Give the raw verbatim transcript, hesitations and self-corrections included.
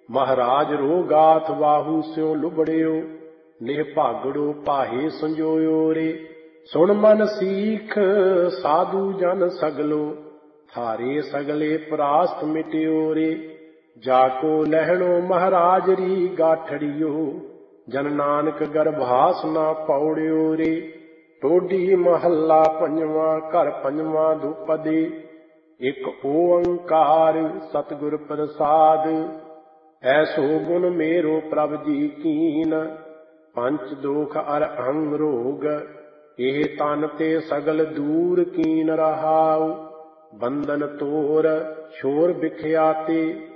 ਮਹਾਰਾਜ ਰੋ ਗਾਥ ਵਾਹੂ ਸਿਉ ਲੁਬੜਿਓ, ਨਿਹ ਭਾਗੜੋ ਪਾਹੇ ਸੰਜੋਇਓ ਰੇ। ਸੁਣ ਮਨ ਸੀਖ ਸਾਧੂ ਜਨ ਸਗਲੋ, ਥਾਰੇ ਸਗਲੇ ਪ੍ਰਾਸਤ ਮਿਟਿਓ ਰੇ। ਜਾ ਕੋ ਲਹਿਣੋ ਮਹਾਰਾਜ ਰੀ ਗਾਠੜਿਓ, ਜਨ ਨਾਨਕ ਗਰਭਾਸ ਨਾ ਪੌੜਿਓ ਰੇ। ਟੋਡੀ ਮਹੱਲਾ ਪੰਜਵਾਂ, ਘਰ ਪੰਜਵਾਂ ਦੁਪਦੇ। ਇੱਕ ਓੰਕਾਰ ਸਤਿਗੁਰ ਪ੍ਰਸਾਦ, ਐਸੋ ਗੁਣ ਮੇਰੋ ਪ੍ਰਭ ਜੀ ਕੀਨ। ਪੰਚ ਦੋਖ ਅਰ ਅਹੰਗ ਰੋਗ, ਇਹ ਤਨ ਤੇ ਸਗਲ ਦੂਰ ਕੀਨ ਰਹਾਉ। ਬੰਧਨ ਤੋਰ ਛੋਰ ਬਿਖਿਆਤੇ,